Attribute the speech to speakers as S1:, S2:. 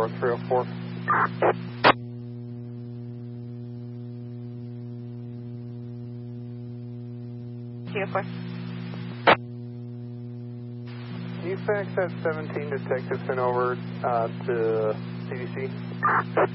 S1: 304. Can you fax that 17 detective sent over to CDC?